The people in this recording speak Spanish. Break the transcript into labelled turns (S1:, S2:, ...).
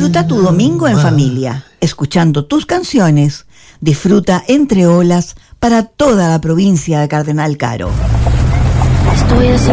S1: Disfruta tu domingo en familia, escuchando tus canciones. Disfruta Entre Olas para toda la provincia de Cardenal Caro.
S2: Estoy así